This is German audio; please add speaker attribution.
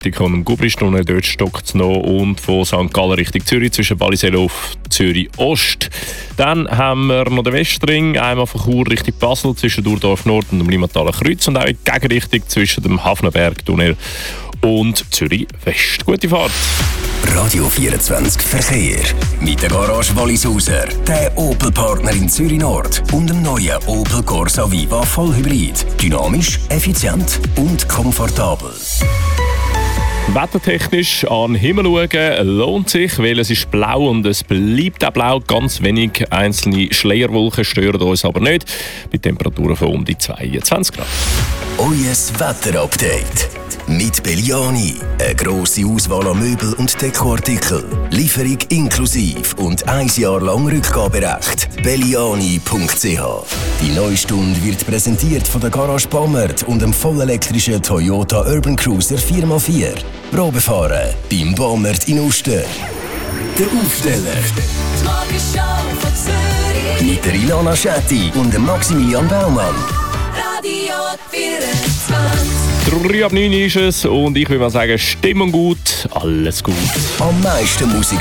Speaker 1: und dem Gubristunnel, dort stockt es noch, und von St. Gallen Richtung Zürich zwischen Wallisellen auf Zürich Ost. Dann haben wir noch den Westring, einmal von Chur Richtung Basel zwischen Durdorf Nord und dem Limmathaler Kreuz und auch in die Gegenrichtung zwischen dem Hafnenberg-Tunnel und Zürich West. Gute Fahrt!
Speaker 2: Radio 24 Verkehr. Mit der Garage Wallisauser, der Opel-Partner in Zürich Nord und dem neuen Opel Corsa Viva Vollhybrid. Dynamisch, effizient und komfortabel.
Speaker 1: Wettertechnisch an den Himmel schauen lohnt sich, weil es ist blau und es bleibt auch blau. Ganz wenig einzelne Schleierwolken stören uns aber nicht, bei Temperaturen von um die 22 Grad.
Speaker 2: Euer Wetterupdate mit Belliani. Eine grosse Auswahl an Möbel und Dekoartikeln. Lieferung inklusive und 1 Jahr lang Rückgaberecht. Belliani.ch. Die neue Stunde wird präsentiert von der Garage Bammert und dem vollelektrischen Toyota Urban Cruiser 4x4. Probefahren beim Bammert in Uster. Der Aufsteller.
Speaker 3: Die Morgenshow von Zürich.
Speaker 2: Mit der Ilana Schetti und dem Maximilian Baumann.
Speaker 3: Radio 24.
Speaker 1: 3 ab 9 ist es und ich will mal sagen, Stimmung gut, alles gut.
Speaker 2: Am meisten Musik